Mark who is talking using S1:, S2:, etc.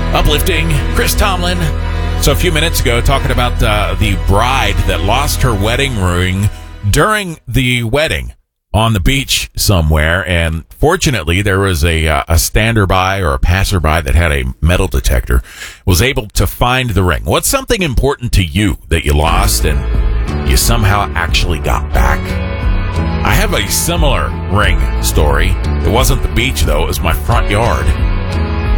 S1: Uplifting Chris Tomlin. So a few minutes ago, talking about the bride that lost her wedding ring during the wedding on the beach somewhere, and fortunately there was a stander-by or a passerby that had a metal detector, was able to find the ring. What's something important to you that you lost and you somehow actually got back? I have a similar ring story. It wasn't the beach, though. It was my front yard.